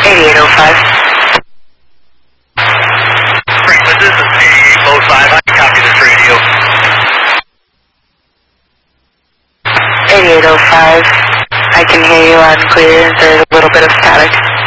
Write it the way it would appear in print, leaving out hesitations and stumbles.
8805. Franklin, this is 8805. I can copy this radio. 8805. I can hear you loud and clear. There's a little bit of static.